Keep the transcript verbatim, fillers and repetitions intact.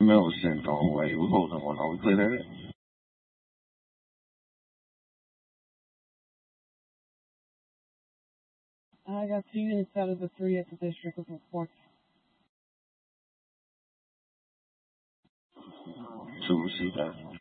Millicent on way. We hold on. Are we clear that? I got two units out of the three at the district of reports. Two received that.